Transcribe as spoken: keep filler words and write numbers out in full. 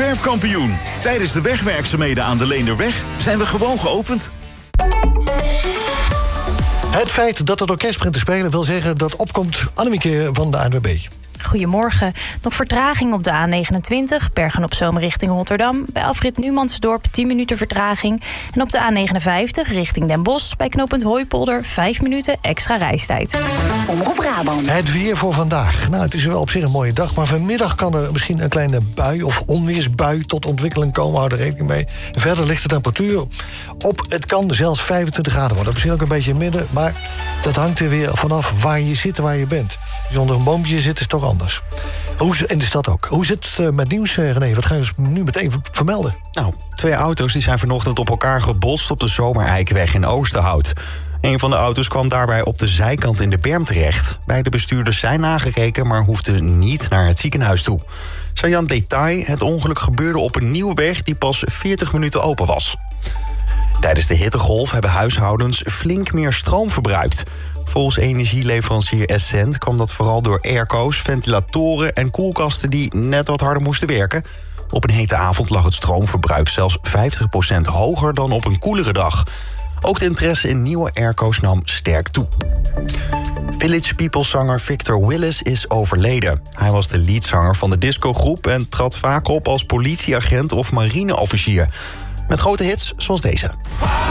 Zwerfkampioen. Tijdens de wegwerkzaamheden aan de Leenderweg zijn we gewoon geopend. Het feit dat het orkest begint te spelen wil zeggen dat opkomt Annemieke van de A N W B. Goedemorgen. Nog vertraging op de A negenentwintig, Bergen-op-Zoom richting Rotterdam. Bij afrit Numansdorp tien minuten vertraging. En op de A negenenvijftig richting Den Bosch bij knooppunt Hooipolder vijf minuten extra reistijd. Omroep Brabant. Het weer voor vandaag. Nou, het is wel op zich een mooie dag, maar vanmiddag kan er misschien een kleine bui of onweersbui tot ontwikkeling komen. Hou er rekening mee. Verder ligt de temperatuur op. Het kan zelfs vijfentwintig graden worden. Misschien ook een beetje midden, maar dat hangt er weer vanaf waar je zit en waar je bent. Als je onder een boompje zit, is het toch anders. Hoe is, in de stad ook. Hoe zit het met nieuws, René? Wat ga je nu meteen vermelden? Nou, twee auto's die zijn vanochtend op elkaar gebotst op de Zomereikweg in Oosterhout. Een van de auto's kwam daarbij op de zijkant in de berm terecht. Beide bestuurders zijn nagekeken, maar hoefden niet naar het ziekenhuis toe. Sergeant Detail, het ongeluk gebeurde op een nieuwe weg die pas veertig minuten open was. Tijdens de hittegolf hebben huishoudens flink meer stroom verbruikt. Volgens energieleverancier Essent kwam dat vooral door airco's, ventilatoren en koelkasten die net wat harder moesten werken. Op een hete avond lag het stroomverbruik zelfs vijftig procent hoger dan op een koelere dag. Ook de interesse in nieuwe airco's nam sterk toe. Village People-zanger Victor Willis is overleden. Hij was de leadzanger van de discogroep en trad vaak op als politieagent of marineofficier. Met grote hits zoals deze.